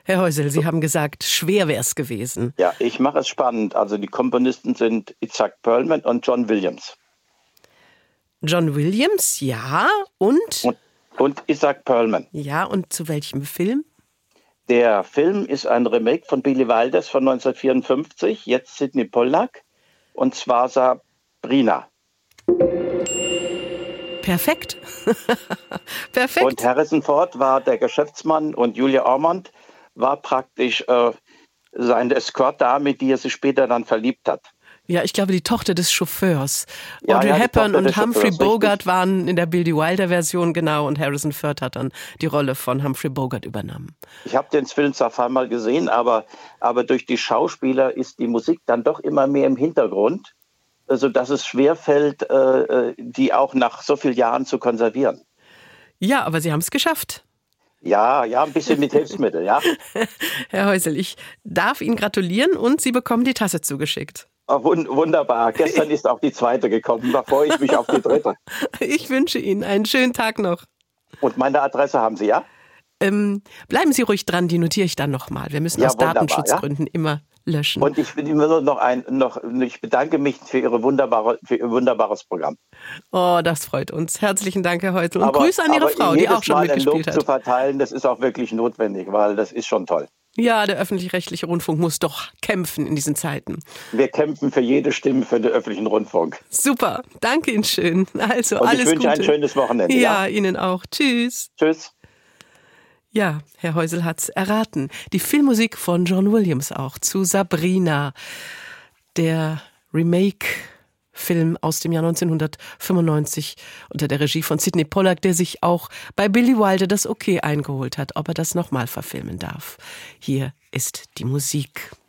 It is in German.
Herr Heusel, Sie haben gesagt, schwer wäre es gewesen. Ja, ich mache es spannend. Also die Komponisten sind Itzhak Perlman und John Williams. John Williams, ja, Und Itzhak Perlman. Ja, und zu welchem Film? Der Film ist ein Remake von Billy Wilder von 1954, jetzt Sydney Pollack, und zwar Sabrina. Perfekt. Perfekt. Und Harrison Ford war der Geschäftsmann und Julia Ormond war praktisch seine Escort-Dame, die er sich später dann verliebt hat. Ja, ich glaube, die Tochter des Chauffeurs. Ja, Audrey Hepburn und Humphrey Chauffeurs, Bogart richtig. waren in der Billy Wilder-Version, genau, und Harrison Ford hat dann die Rolle von Humphrey Bogart übernommen. Ich habe den Film zwar ein paar Mal gesehen, aber durch die Schauspieler ist die Musik dann doch immer mehr im Hintergrund, sodass es schwerfällt, die auch nach so vielen Jahren zu konservieren. Ja, aber Sie haben es geschafft. Ja, ein bisschen mit Hilfsmitteln, ja. Herr Heusel, ich darf Ihnen gratulieren und Sie bekommen die Tasse zugeschickt. Oh, wunderbar. Gestern ist auch die zweite gekommen. Da freue ich mich auf die dritte. Ich wünsche Ihnen einen schönen Tag noch. Und meine Adresse haben Sie, ja? Bleiben Sie ruhig dran, die notiere ich dann nochmal. Wir müssen aus Datenschutzgründen immer löschen. Und ich bedanke mich für Ihr wunderbares Programm. Oh, das freut uns. Herzlichen Dank, Herr Heusel. Und Grüße an Ihre Frau, die auch schon mitgespielt hat. Ein Lob zu verteilen, das ist auch wirklich notwendig, weil das ist schon toll. Ja, der öffentlich-rechtliche Rundfunk muss doch kämpfen in diesen Zeiten. Wir kämpfen für jede Stimme für den öffentlichen Rundfunk. Super, danke Ihnen schön. Also, und alles Gute. Ich wünsche ein schönes Wochenende. Ja, Ihnen auch. Tschüss. Tschüss. Ja, Herr Heusel hat's erraten. Die Filmmusik von John Williams auch zu Sabrina, der Remake-Film aus dem Jahr 1995 unter der Regie von Sydney Pollack, der sich auch bei Billy Wilder das Okay eingeholt hat, ob er das nochmal verfilmen darf. Hier ist die Musik.